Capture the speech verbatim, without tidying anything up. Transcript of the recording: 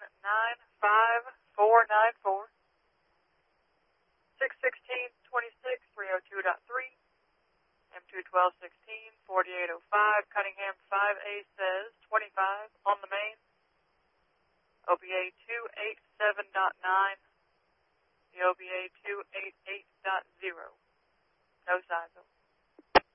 nine five four nine four. six sixteen twenty-six three oh two point three. M two twelve sixteen forty-eight oh five. Cunningham five A says twenty-five on the main. O B A two eighty-seven point nine. The O B A two eighty-eight point zero. No signs.